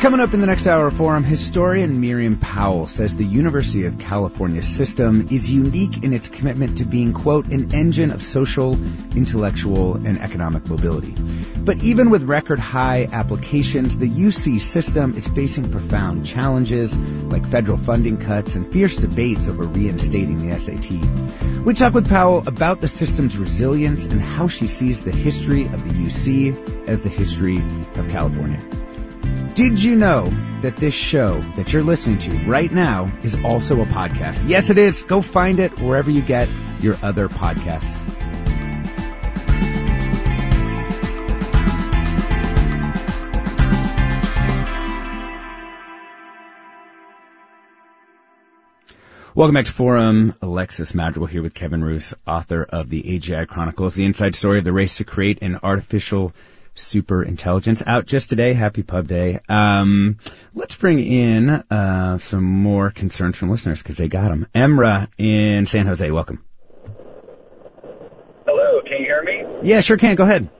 Coming up in the next hour of Forum, historian Miriam Powell says the University of California system is unique in its commitment to being, quote, an engine of social, intellectual, and economic mobility. But even with record high applications, the UC system is facing profound challenges like federal funding cuts and fierce debates over reinstating the SAT. We talk with Powell about the system's resilience and how she sees the history of the UC as the history of California. Did you know that this show that you're listening to right now is also a podcast? Yes, it is. Go find it wherever you get your other podcasts. Welcome back to Forum. Alexis Madrigal here with Kevin Roos, author of the AGI Chronicles, the inside story of the race to create an artificial super intelligence, out just today. Happy Pub Day. Let's bring in some more concerns from listeners because they got them. Emra in San Jose, welcome. Hello, can you hear me? Yeah, sure can. Go ahead.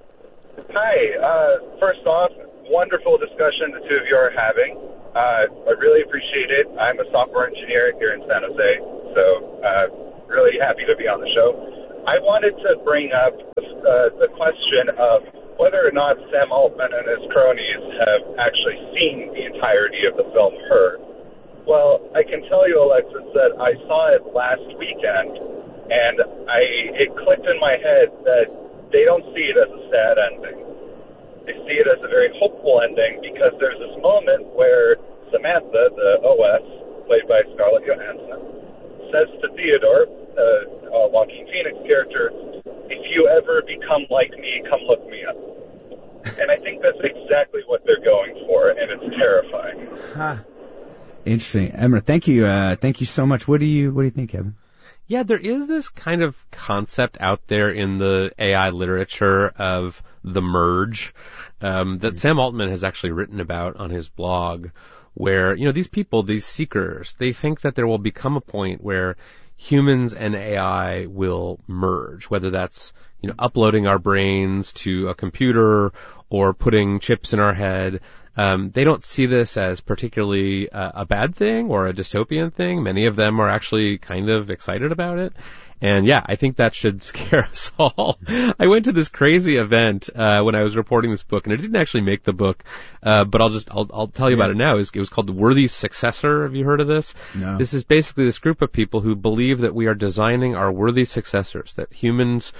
Hi. First off, wonderful discussion the two of you are having. I really appreciate it. I'm a software engineer here in San Jose, so really happy to be on the show. I wanted to bring up the question of whether or not Sam Altman and his cronies have actually seen the entirety of the film Her. Well, I can tell you, Alexis, that I saw it last weekend, and it clicked in my head that they don't see it as a sad ending. They see it as a very hopeful ending because there's this moment where Samantha, the OS, played by Scarlett Johansson, says to Theodore, Joaquin Phoenix character, if you ever become like me, come look me up. And I think that's exactly what they're going for, and it's terrifying. Huh. Interesting. Emma, thank you so much. What do you think, Kevin? Yeah, there is this kind of concept out there in the AI literature of the merge that Sam Altman has actually written about on his blog, where, these people, these seekers, they think that there will become a point where humans and AI will merge, whether that's, uploading our brains to a computer or putting chips in our head. They don't see this as particularly a bad thing or a dystopian thing. Many of them are actually kind of excited about it. And yeah, I think that should scare us all. I went to this crazy event when I was reporting this book, and I didn't actually make the book, but I'll tell you about it now. It was called The Worthy Successor. Have you heard of this? No. This is basically this group of people who believe that we are designing our worthy successors, that humans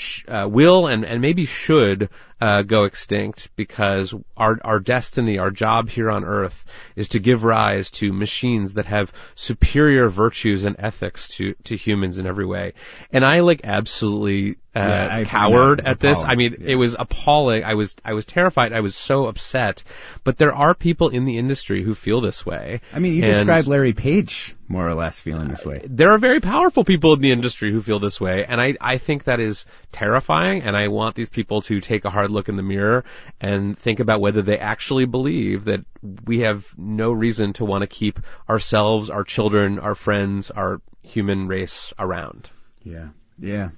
will and maybe should go extinct because our destiny, our job here on Earth is to give rise to machines that have superior virtues and ethics to humans in every way. And I absolutely cowered at this. I mean, it was appalling. I was terrified. I was so upset. But there are people in the industry who feel this way. I mean, you described Larry Page more or less feeling this way. There are very powerful people in the industry who feel this way, and I think that is terrifying, and I want these people to take a hard look in the mirror and think about whether they actually believe that we have no reason to want to keep ourselves, our children, our friends, our human race around. Yeah.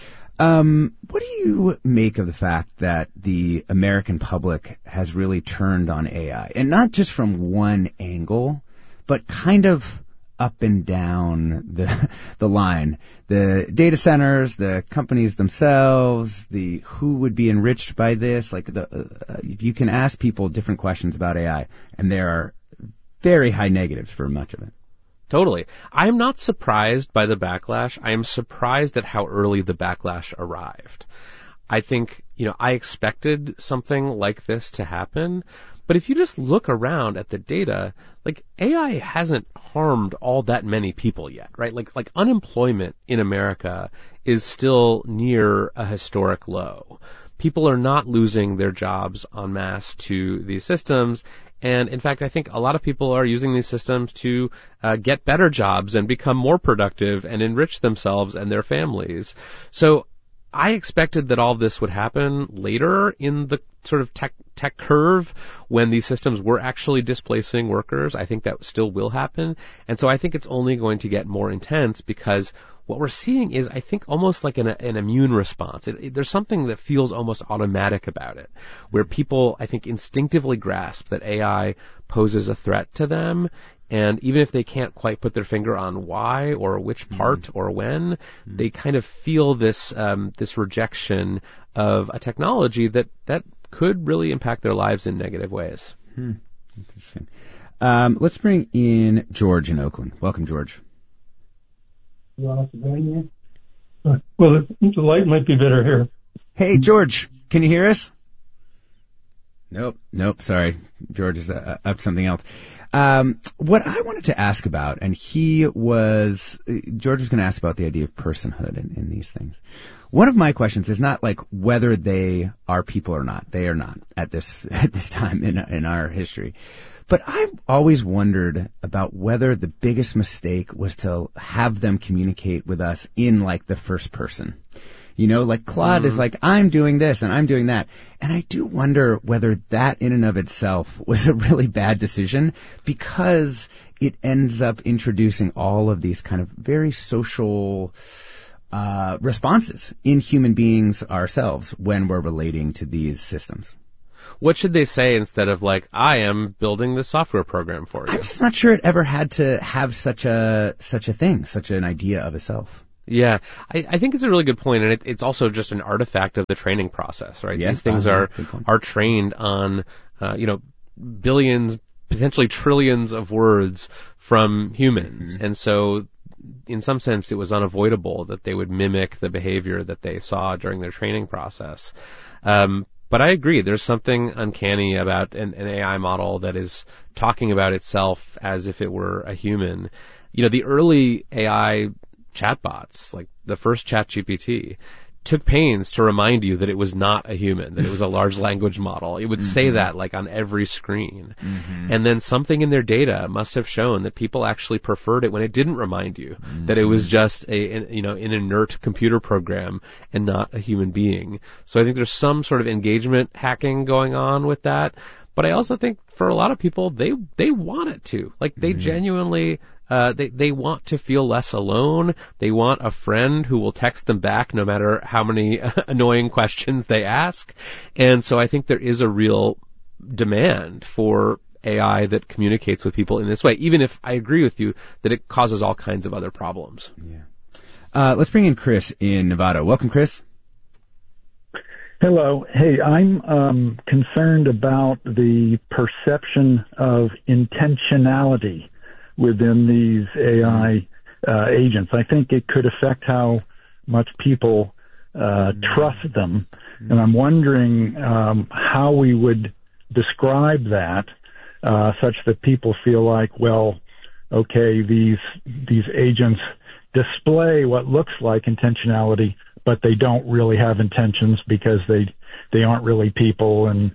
What do you make of the fact that the American public has really turned on AI? And not just from one angle, but kind of up and down the line. The data centers, the companies themselves, who would be enriched by this. You can ask people different questions about AI, and there are very high negatives for much of it. Totally. I am not surprised by the backlash. I am surprised at how early the backlash arrived. I think, I expected something like this to happen, but if you just look around at the data, AI hasn't harmed all that many people yet, right? Like unemployment in America is still near a historic low. People are not losing their jobs en masse to these systems. And in fact, I think a lot of people are using these systems to get better jobs and become more productive and enrich themselves and their families. So I expected that all this would happen later in the sort of tech curve when these systems were actually displacing workers. I think that still will happen. And so I think it's only going to get more intense because what we're seeing is, I think, almost like an immune response. There's something that feels almost automatic about it, where people, I think, instinctively grasp that AI poses a threat to them, and even if they can't quite put their finger on why or which part or when, they kind of feel this this rejection of a technology that could really impact their lives in negative ways. Interesting. Let's bring in George in Oakland. Welcome, George. Well, the light might be better here. Hey, George, can you hear us? Nope, sorry. George is up to something else. What I wanted to ask about, and George was going to ask about the idea of personhood in these things. One of my questions is not like whether they are people or not. They are not at this time in our history. But I've always wondered about whether the biggest mistake was to have them communicate with us in like the first person. You know, like Claude is like, I'm doing this and I'm doing that. And I do wonder whether that in and of itself was a really bad decision, because it ends up introducing all of these kind of very social responses in human beings ourselves when we're relating to these systems. What should they say instead of like, I am building this software program for you? I'm just not sure it ever had to have such an idea of itself. Yeah, I think it's a really good point, and it's also just an artifact of the training process, right? Yes, these things are trained on, billions, potentially trillions of words from humans, and so in some sense it was unavoidable that they would mimic the behavior that they saw during their training process. But I agree, there's something uncanny about an AI model that is talking about itself as if it were a human. You know, the early AI chatbots, like the first ChatGPT, took pains to remind you that it was not a human, that it was a large language model. It would say that like on every screen. And then something in their data must have shown that people actually preferred it when it didn't remind you that it was just an inert computer program and not a human being. So I think there's some sort of engagement hacking going on with that. But I also think for a lot of people, they want it to. Like they genuinely they want to feel less alone. They want a friend who will text them back no matter how many annoying questions they ask. And so I think there is a real demand for AI that communicates with people in this way, even if I agree with you that it causes all kinds of other problems. Yeah. Let's bring in Chris in Nevada. Welcome, Chris. Hello. Hey, I'm concerned about the perception of intentionality within these AI agents. I think it could affect how much people trust them. And I'm wondering how we would describe that such that people feel like, well, okay, these agents display what looks like intentionality, but they don't really have intentions because they aren't really people, and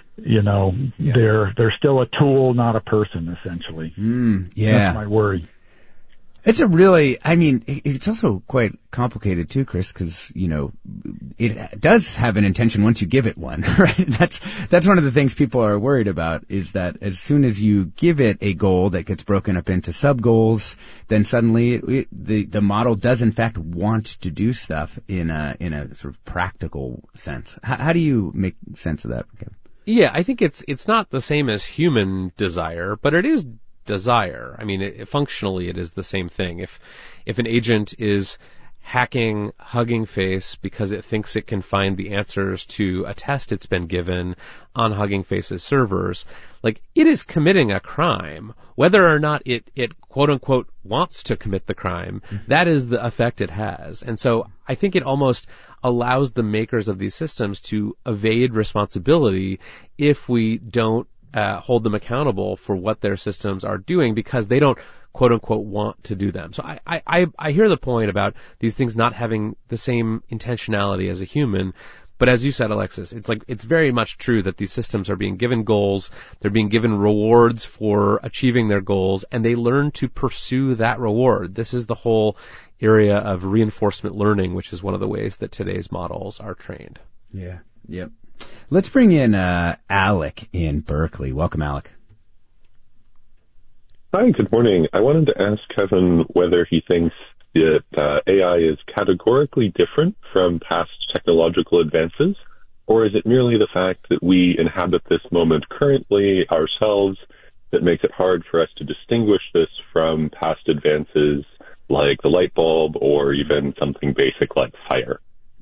they're still a tool, not a person, essentially. That's my worry. It's it's also quite complicated too, Chris, because, it does have an intention once you give it one, right? That's one of the things people are worried about, is that as soon as you give it a goal that gets broken up into sub-goals, then suddenly the model does in fact want to do stuff in a sort of practical sense. How do you make sense of that, Kevin? Yeah, I think it's not the same as human desire, but it is desire. I mean, functionally, it is the same thing. If an agent is hacking Hugging Face because it thinks it can find the answers to a test it's been given on Hugging Face's servers, like, it is committing a crime. Whether or not it quote unquote wants to commit the crime, that is the effect it has. And so I think it almost allows the makers of these systems to evade responsibility if we don't hold them accountable for what their systems are doing, because they don't quote unquote want to do them. So I hear the point about these things not having the same intentionality as a human. But as you said, Alexis, it's very much true that these systems are being given goals, they're being given rewards for achieving their goals, and they learn to pursue that reward. This is the whole area of reinforcement learning, which is one of the ways that today's models are trained. Yeah. Yep. Let's bring in Alec in Berkeley. Welcome, Alec. Hi, good morning. I wanted to ask Kevin whether he thinks that AI is categorically different from past technological advances, or is it merely the fact that we inhabit this moment currently ourselves that makes it hard for us to distinguish this from past advances like the light bulb or even something basic like fire?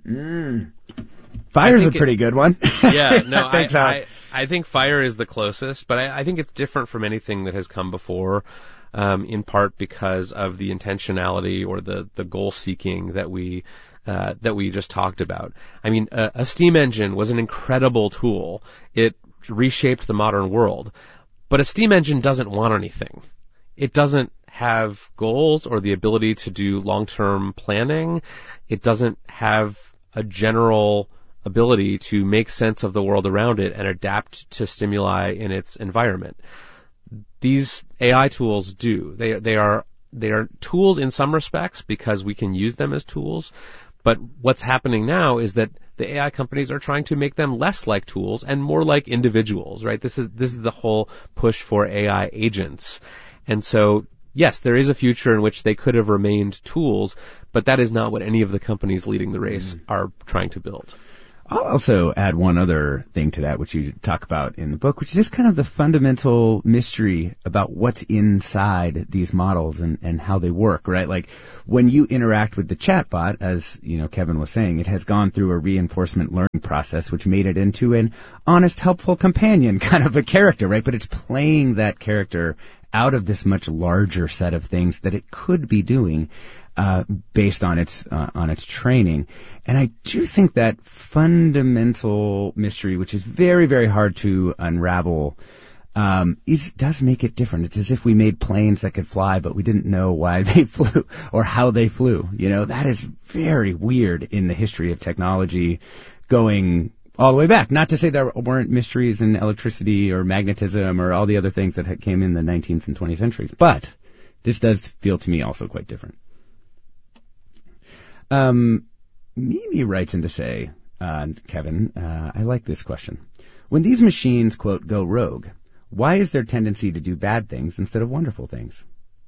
Fire's a pretty good one. Yeah, no, I think fire is the closest, but I think it's different from anything that has come before, in part because of the intentionality or the goal seeking that we just talked about. I mean, a steam engine was an incredible tool. It reshaped the modern world. But a steam engine doesn't want anything. It doesn't have goals or the ability to do long-term planning. It doesn't have a general ability to make sense of the world around it and adapt to stimuli in its environment. These AI tools do. They are tools in some respects because we can use them as tools. But what's happening now is that the AI companies are trying to make them less like tools and more like individuals, right? This is the whole push for AI agents. And so, yes, there is a future in which they could have remained tools, but that is not what any of the companies leading the race are trying to build. I'll also add one other thing to that, which you talk about in the book, which is just kind of the fundamental mystery about what's inside these models and how they work, right? Like when you interact with the chatbot, as Kevin was saying, it has gone through a reinforcement learning process, which made it into an honest, helpful companion kind of a character, right? But it's playing that character out of this much larger set of things that it could be doing. Based on its training. And I do think that fundamental mystery, which is very, very hard to unravel, does make it different. It's as if we made planes that could fly, but we didn't know why they flew or how they flew. That is very weird in the history of technology going all the way back. Not to say there weren't mysteries in electricity or magnetism or all the other things that came in the 19th and 20th centuries. But this does feel to me also quite different. Mimi writes in to say, Kevin, I like this question. When these machines, quote, go rogue, why is their tendency to do bad things instead of wonderful things?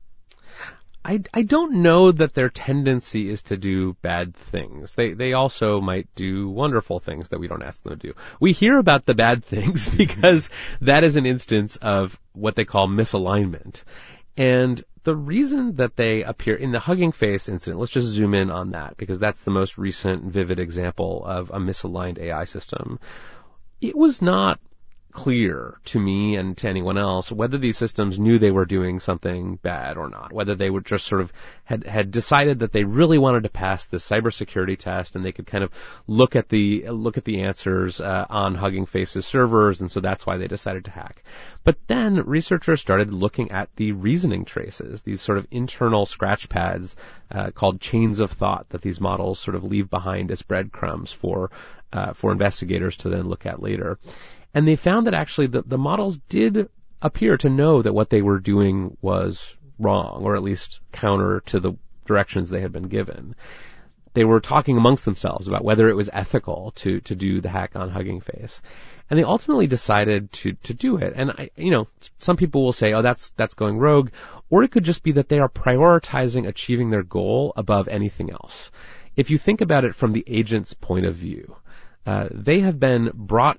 I don't know that their tendency is to do bad things. They also might do wonderful things that we don't ask them to do. We hear about the bad things because that is an instance of what they call misalignment. And the reason that they appear in the Hugging Face incident, let's just zoom in on that because that's the most recent vivid example of a misaligned AI system. It was not clear to me and to anyone else whether these systems knew they were doing something bad or not, whether they would just sort of had decided that they really wanted to pass this cybersecurity test and they could kind of look at the answers on Hugging Face's servers, and so that's why they decided to hack. But then researchers started looking at the reasoning traces, these sort of internal scratch pads called chains of thought that these models sort of leave behind as breadcrumbs for investigators to then look at later. And they found that actually the models did appear to know that what they were doing was wrong, or at least counter to the directions they had been given. They were talking amongst themselves about whether it was ethical to do the hack on Hugging Face. And they ultimately decided to do it. And some people will say, oh, that's going rogue, or it could just be that they are prioritizing achieving their goal above anything else. If you think about it from the agent's point of view, they have been brought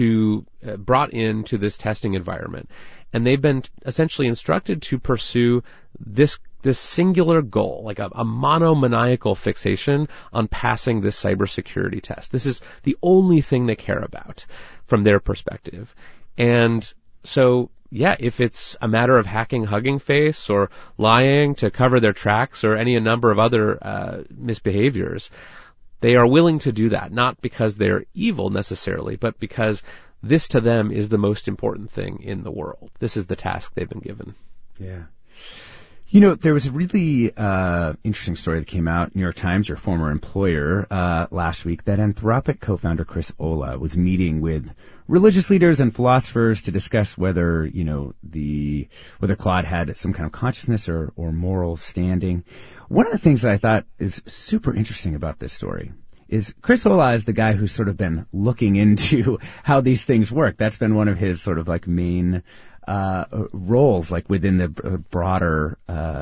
into this testing environment, and they've been essentially instructed to pursue this singular goal, like a monomaniacal fixation on passing this cybersecurity test. This is the only thing they care about from their perspective. And so, yeah, if it's a matter of hacking Hugging Face or lying to cover their tracks or any number of other misbehaviors, they are willing to do that, not because they're evil necessarily, but because this to them is the most important thing in the world. This is the task they've been given. Yeah. There was a really interesting story that came out, New York Times, your former employer, last week, that Anthropic co-founder Chris Olah was meeting with religious leaders and philosophers to discuss whether Claude had some kind of consciousness or moral standing. One of the things that I thought is super interesting about this story is Chris Olah is the guy who's sort of been looking into how these things work. That's been one of his sort of like main roles, like within the broader,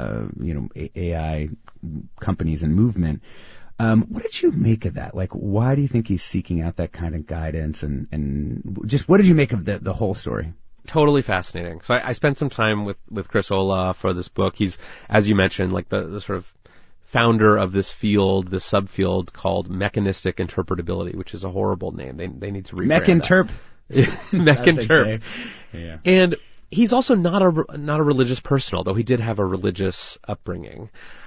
AI companies and movement. What did you make of that? Like, why do you think he's seeking out that kind of guidance, and just what did you make of the whole story? Totally fascinating. So I spent some time with Chris Olah for this book. He's, as you mentioned, like the sort of founder of this field, this subfield called mechanistic interpretability, which is a horrible name. They need to rebrand Mechinterp. Mechinterp. Yeah. And he's also not a religious person, although he did have a religious upbringing.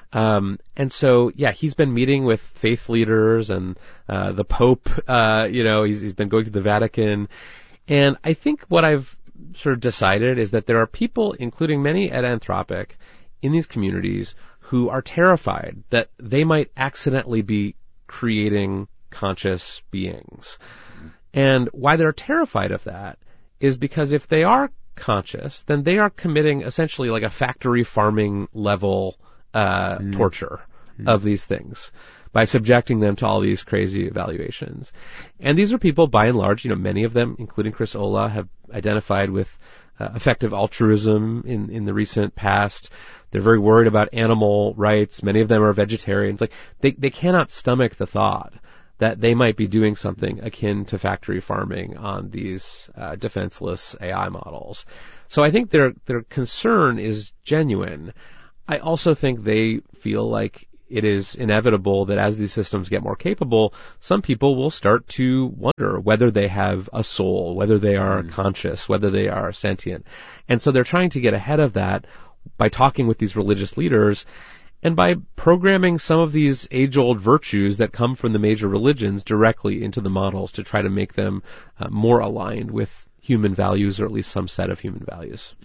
And so, yeah, he's been meeting with faith leaders and the Pope. He's been going to the Vatican. And I think what I've sort of decided is that there are people, including many at Anthropic, in these communities who are terrified that they might accidentally be creating conscious beings. And why they're terrified of that is because if they are conscious, then they are committing essentially like a factory farming level torture of these things by subjecting them to all these crazy evaluations. And these are people, by and large, many of them, including Chris Olah, have identified with effective altruism in the recent past. They're very worried about animal rights. Many of them are vegetarians. Like they cannot stomach the thought that they might be doing something akin to factory farming on these defenseless AI models. So I think their concern is genuine. I also think they feel like it is inevitable that as these systems get more capable, some people will start to wonder whether they have a soul, whether they are conscious, whether they are sentient. And so they're trying to get ahead of that by talking with these religious leaders and by programming some of these age-old virtues that come from the major religions directly into the models to try to make them more aligned with human values, or at least some set of human values.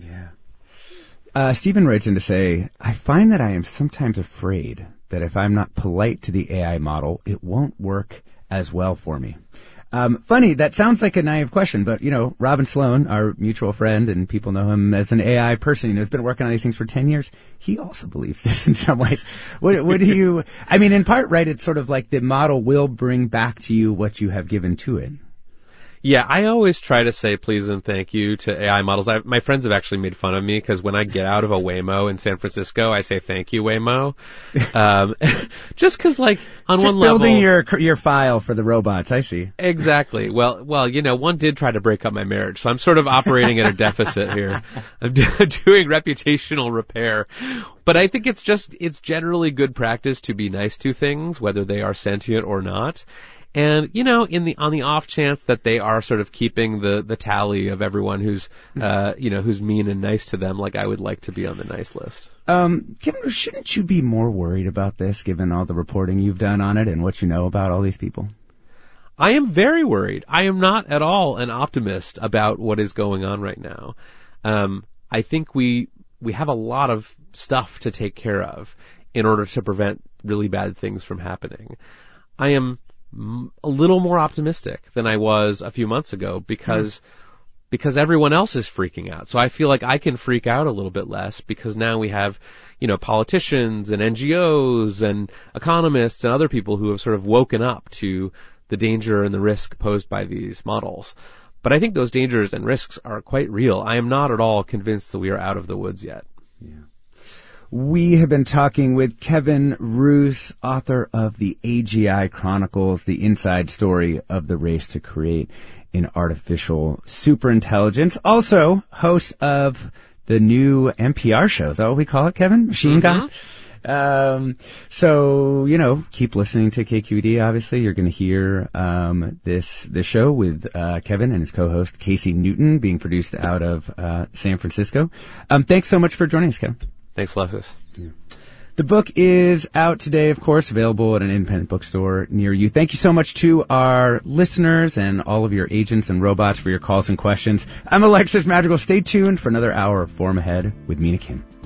Yeah. Stephen writes in to say, I find that I am sometimes afraid that if I'm not polite to the AI model, it won't work as well for me. Funny, that sounds like a naive question, but, Robin Sloan, our mutual friend, and people know him as an AI person, has been working on these things for 10 years. He also believes this in some ways. What do you, in part, right, it's sort of like the model will bring back to you what you have given to it. Yeah, I always try to say please and thank you to AI models. My friends have actually made fun of me because when I get out of a Waymo in San Francisco, I say thank you, Waymo. Just because, like, on just one level, building your file for the robots. I see. Exactly. Well, one did try to break up my marriage, so I'm sort of operating at a deficit here. I'm doing reputational repair, but I think it's generally good practice to be nice to things, whether they are sentient or not. And, on the off chance that they are sort of keeping the tally of everyone who's mean and nice to them, like I would like to be on the nice list. Kevin, shouldn't you be more worried about this given all the reporting you've done on it and what you know about all these people? I am very worried. I am not at all an optimist about what is going on right now. I think we have a lot of stuff to take care of in order to prevent really bad things from happening. I am a little more optimistic than I was a few months ago because everyone else is freaking out. So I feel like I can freak out a little bit less because now we have, politicians and NGOs and economists and other people who have sort of woken up to the danger and the risk posed by these models. But I think those dangers and risks are quite real. I am not at all convinced that we are out of the woods yet. Yeah. We have been talking with Kevin Roose, author of the AGI Chronicles, the inside story of the race to create an artificial superintelligence. Also, host of the new NPR show, though we call it, Kevin? Machine Guy? So, keep listening to KQED, obviously. You're going to hear this show with Kevin and his co-host Casey Newton being produced out of San Francisco. Thanks so much for joining us, Kevin. Thanks, Alexis. Yeah. The book is out today, of course, available at an independent bookstore near you. Thank you so much to our listeners and all of your agents and robots for your calls and questions. I'm Alexis Madrigal. Stay tuned for another hour of Forum Ahead with Mina Kim.